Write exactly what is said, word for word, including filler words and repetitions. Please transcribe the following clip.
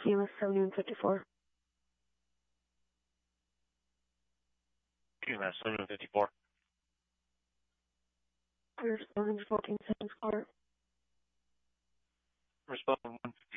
T M S seventy-one fifty-four. T M S seventy-one fifty-four. Responding to fourteen seconds caller. Responding one